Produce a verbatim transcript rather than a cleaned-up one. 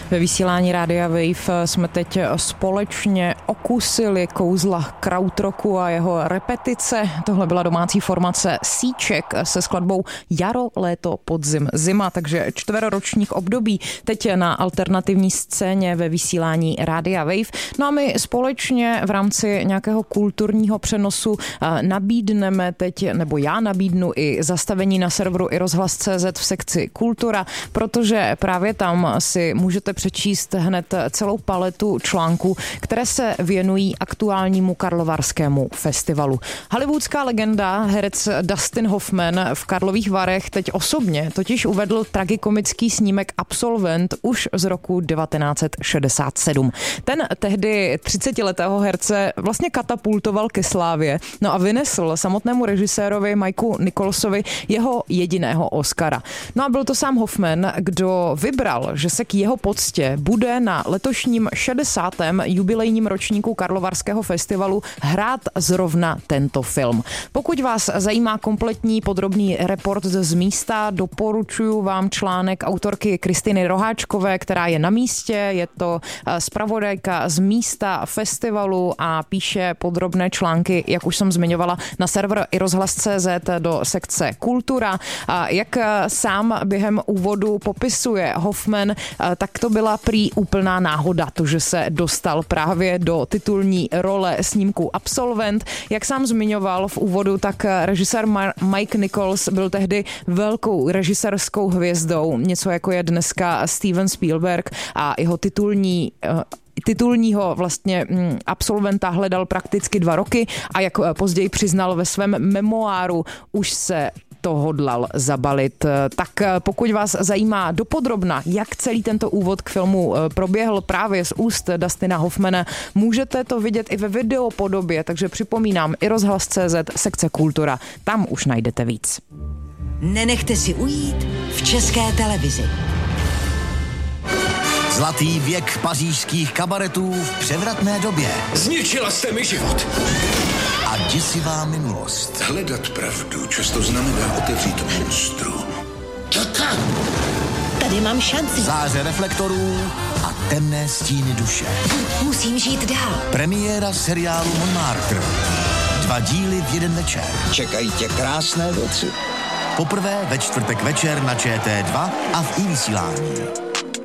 Ve vysílání Rádia Wave jsme teď společně okusili kouzla krautrocku a jeho repetice. Tohle byla domácí formace Síček se skladbou Jaro, léto, podzim, zima, takže čtveroročních období teď na alternativní scéně ve vysílání Rádia Wave. No a my společně v rámci nějakého kulturního přenosu nabídneme teď, nebo já nabídnu i zastavení na serveru i rozhlas tečka cé zet v sekci Kultura, protože právě tam si můžete přečíst hned celou paletu článků, které se věnují aktuálnímu karlovarskému festivalu. Hollywoodská legenda, herec Dustin Hoffman v Karlových Varech teď osobně totiž uvedl tragikomický snímek Absolvent už z roku devatenáct set šedesát sedm. Ten tehdy třicetiletého herce vlastně katapultoval ke slávě, no a vynesl samotnému režisérovi Mikeu Nicholsovi jeho jediného Oscara. No a byl to sám Hoffman, kdo vybral, že se k jeho poctě bude na letošním šedesátém jubilejním ročníku Karlovarského festivalu hrát zrovna tento film. Pokud vás zajímá kompletní podrobný report z místa, doporučuji vám článek autorky Kristiny Roháčkové, která je na místě, je to zpravodajka z místa festivalu a píše podrobné články, jak už jsem zmiňovala, na server i rozhlas tečka cé zet do sekce Kultura. A jak sám během úvodu popisuje Hoffman, tak to byla prý úplná náhoda, to, že se dostal právě do titulní role snímku Absolvent. Jak sám zmiňoval v úvodu, tak režisér Mike Nichols byl tehdy velkou režisérskou hvězdou, něco jako je dneska Steven Spielberg, a jeho titulní titulního vlastně absolventa hledal prakticky dva roky a jak později přiznal ve svém memoáru, už se to hodlal zabalit. Tak pokud vás zajímá dopodrobna, jak celý tento úvod k filmu proběhl právě z úst Dustina Hoffmana, můžete to vidět i ve videopodobě, takže připomínám i rozhlas tečka cé zet, sekce Kultura, tam už najdete víc. Nenechte si ujít v České televizi. Zlatý věk pařížských kabaretů v převratné době. Zničila jste mi život. A děsivá minulost. Hledat pravdu často znamená otevřít monstru. Tady mám šanci. Záře reflektorů a temné stíny duše. Musím žít dál. Premiéra seriálu Montmartre. Dva díly v jeden večer. Čekají tě krásné věci. Poprvé ve čtvrtek večer na Č T dva a v iVysílání.